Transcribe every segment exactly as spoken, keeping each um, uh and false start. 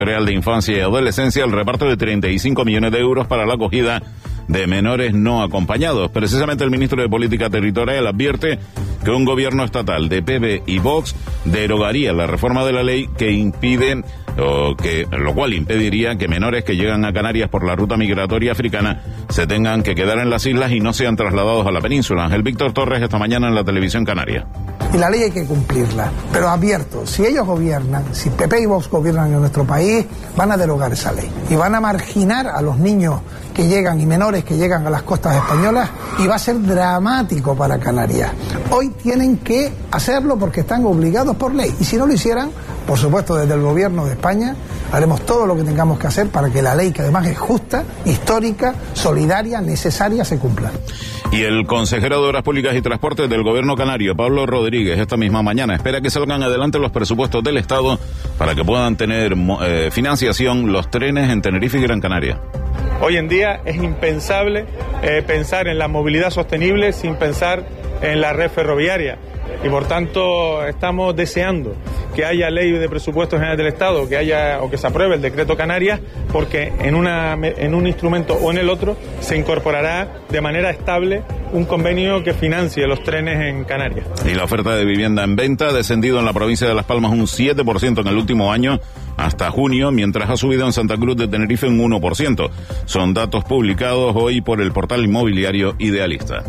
Real de Infancia y Adolescencia el reparto de treinta y cinco millones de euros para la acogida de menores no acompañados. Precisamente el ministro de Política Territorial advierte que un gobierno estatal de P B y Vox derogaría la reforma de la ley que impide, o que, lo cual impediría que menores que llegan a Canarias por la ruta migratoria africana se tengan que quedar en las islas y no sean trasladados a la península. Ángel Víctor Torres esta mañana en la televisión canaria. Y la ley hay que cumplirla, pero advierto, si ellos gobiernan, si P P y Vox gobiernan en nuestro país, van a derogar esa ley y van a marginar a los niños que llegan y menores que llegan a las costas españolas y va a ser dramático para Canarias. Hoy tienen que hacerlo porque están obligados por ley y si no lo hicieran, por supuesto desde el gobierno de España haremos todo lo que tengamos que hacer para que la ley, que además es justa, histórica, solidaria, necesaria, se cumpla. Y el consejero de Obras Públicas y Transportes del gobierno canario, Pablo Rodríguez, esta misma mañana espera que salgan adelante los presupuestos del Estado para que puedan tener eh, financiación los trenes en Tenerife y Gran Canaria. Hoy en día es impensable eh, pensar en la movilidad sostenible sin pensar en la red ferroviaria. Y por tanto estamos deseando que haya ley de presupuestos generales del Estado, que haya o que se apruebe el decreto Canarias, porque en una en un instrumento o en el otro se incorporará de manera estable un convenio que financie los trenes en Canarias. Y la oferta de vivienda en venta ha descendido en la provincia de Las Palmas un siete por ciento en el último año hasta junio, mientras ha subido en Santa Cruz de Tenerife un uno por ciento. Son datos publicados hoy por el portal inmobiliario Idealista.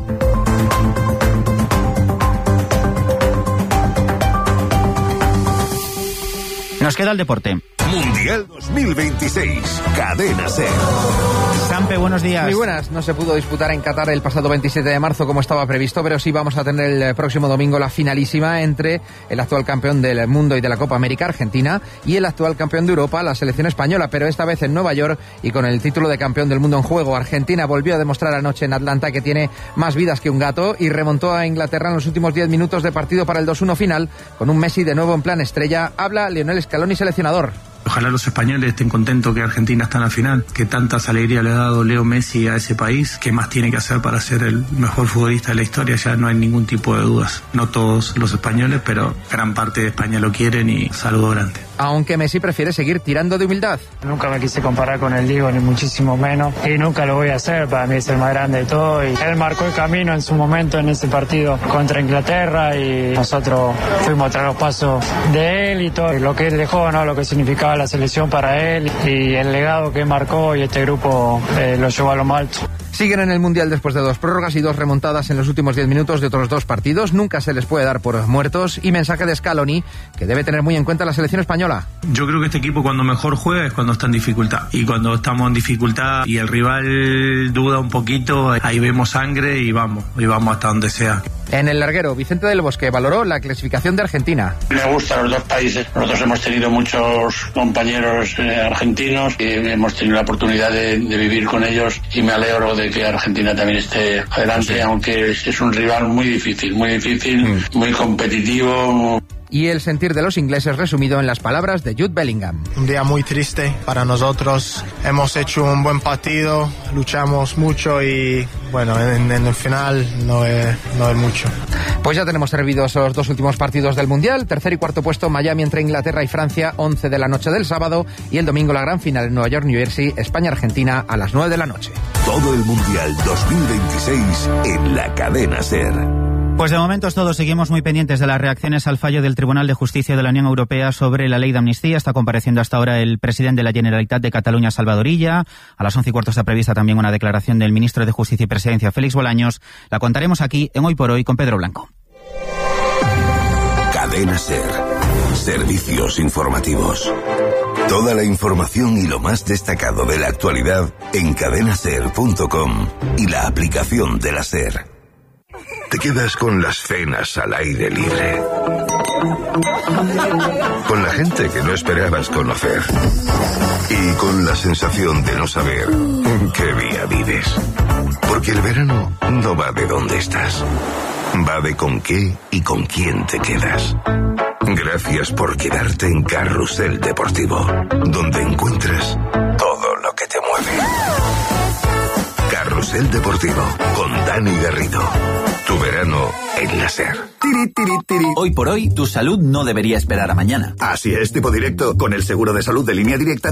Nos queda el deporte. Mundial dos mil veintiséis, Cadena SER. Sampe, buenos días. Muy buenas. No se pudo disputar en Qatar el pasado veintisiete de marzo como estaba previsto, pero sí vamos a tener el próximo domingo la finalísima entre el actual campeón del mundo y de la Copa América, Argentina, y el actual campeón de Europa, la selección española, pero esta vez en Nueva York y con el título de campeón del mundo en juego. Argentina volvió a demostrar anoche en Atlanta que tiene más vidas que un gato y remontó a Inglaterra en los últimos diez minutos de partido para el dos uno final, con un Messi de nuevo en plan estrella. Habla Lionel Scaloni, seleccionador. Ojalá los españoles estén contentos que Argentina está en la final, que tantas alegrías le ha dado Leo Messi a ese país. ¿Qué más tiene que hacer para ser el mejor futbolista de la historia? Ya no hay ningún tipo de dudas. No todos los españoles, pero gran parte de España lo quieren y saludo grande. Aunque Messi prefiere seguir tirando de humildad. Nunca me quise comparar con el Diego, ni muchísimo menos, y nunca lo voy a hacer. Para mí es el más grande de todo, y él marcó el camino en su momento en ese partido contra Inglaterra, y nosotros fuimos tras los pasos de él y todo lo que él dejó, ¿no? Lo que significaba la selección para él y el legado que marcó, y este grupo eh, lo llevó a lo más alto. Siguen en el Mundial después de dos prórrogas y dos remontadas en los últimos diez minutos de otros dos partidos. Nunca se les puede dar por muertos. Y mensaje de Scaloni, que debe tener muy en cuenta la selección española. Yo creo que este equipo cuando mejor juega es cuando está en dificultad. Y cuando estamos en dificultad y el rival duda un poquito, ahí vemos sangre y vamos, y vamos hasta donde sea. En el larguero, Vicente del Bosque valoró la clasificación de Argentina. Me gustan los dos países. Nosotros hemos tenido muchos compañeros eh, argentinos y hemos tenido la oportunidad de, de vivir con ellos, y me alegro de que Argentina también esté adelante, sí. Aunque es un rival muy difícil, muy difícil, mm. muy competitivo. Y el sentir de los ingleses resumido en las palabras de Jude Bellingham. Un día muy triste para nosotros. Hemos hecho un buen partido, luchamos mucho y bueno, en, en el final no es, no es mucho. Pues ya tenemos servidos los dos últimos partidos del Mundial. Tercer y cuarto puesto, Miami entre Inglaterra y Francia, once de la noche del sábado. Y el domingo la gran final en Nueva York, New Jersey, España-Argentina a las nueve de la noche. Todo el Mundial dos mil veintiséis en la Cadena SER. Pues de momento todos seguimos muy pendientes de las reacciones al fallo del Tribunal de Justicia de la Unión Europea sobre la ley de amnistía. Está compareciendo hasta ahora el presidente de la Generalitat de Cataluña, Salvador Illa. A las once y cuarto está prevista también una declaración del ministro de Justicia y Presidencia, Félix Bolaños. La contaremos aquí en Hoy por Hoy con Pedro Blanco. Cadena SER. Servicios informativos. Toda la información y lo más destacado de la actualidad en cadena ser punto com y la aplicación de la SER. Te quedas con las cenas al aire libre, con la gente que no esperabas conocer y con la sensación de no saber en qué día vives. Porque el verano no va de dónde estás, va de con qué y con quién te quedas. Gracias por quedarte en Carrusel Deportivo, donde encuentras todo lo que te mueve. Carrusel Deportivo con Dani Garrido. Tu verano en la SER. Hoy por hoy, tu salud no debería esperar a mañana. Así es, tipo directo. Con el seguro de salud de Línea Directa